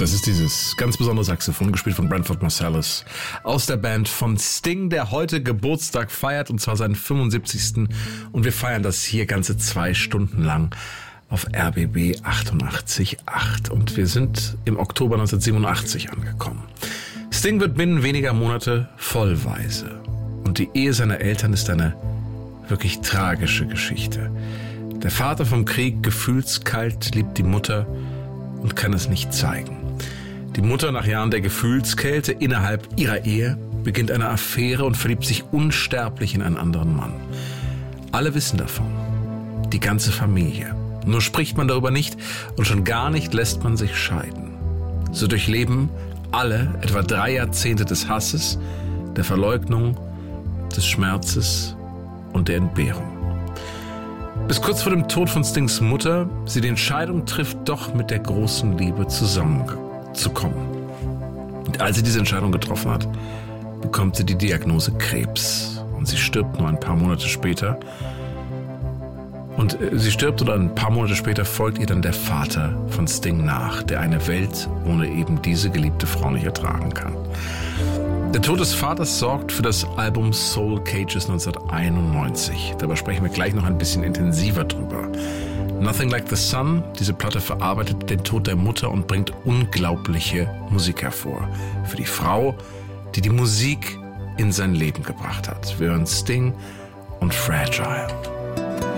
Das ist dieses ganz besondere Saxophon, gespielt von Branford Marsalis, aus der Band von Sting, der heute Geburtstag feiert, und zwar seinen 75. Und wir feiern das hier ganze 2 Stunden lang auf RBB 88.8. Und wir sind im Oktober 1987 angekommen. Sting wird binnen weniger Monate vollweise. Und die Ehe seiner Eltern ist eine wirklich tragische Geschichte. Der Vater vom Krieg, gefühlskalt, liebt die Mutter und kann es nicht zeigen. Die Mutter, nach Jahren der Gefühlskälte innerhalb ihrer Ehe, beginnt eine Affäre und verliebt sich unsterblich in einen anderen Mann. Alle wissen davon. Die ganze Familie. Nur spricht man darüber nicht und schon gar nicht lässt man sich scheiden. So durchleben alle etwa 3 Jahrzehnte des Hasses, der Verleugnung, des Schmerzes und der Entbehrung. Bis kurz vor dem Tod von Stings Mutter sie die Entscheidung trifft, doch mit der großen Liebe zusammenzukommen. Und als sie diese Entscheidung getroffen hat, bekommt sie die Diagnose Krebs. Und sie stirbt nur ein paar Monate später. Und sie stirbt oder ein paar Monate später folgt ihr dann der Vater von Sting nach, der eine Welt ohne eben diese geliebte Frau nicht ertragen kann. Der Tod des Vaters sorgt für das Album Soul Cages 1991. Darüber sprechen wir gleich noch ein bisschen intensiver drüber. Nothing Like the Sun, diese Platte verarbeitet den Tod der Mutter und bringt unglaubliche Musik hervor. Für die Frau, die die Musik in sein Leben gebracht hat. Wir hören Sting und Fragile.